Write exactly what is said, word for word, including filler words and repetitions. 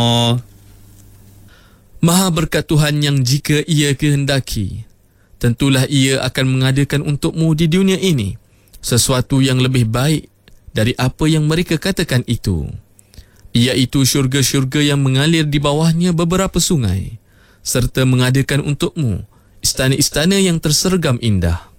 Maha berkat Tuhan yang jika Ia kehendaki, tentulah Ia akan mengadakan untukmu di dunia ini sesuatu yang lebih baik dari apa yang mereka katakan itu, iaitu syurga-syurga yang mengalir di bawahnya beberapa sungai, serta mengadakan untukmu istana-istana yang tersergam indah.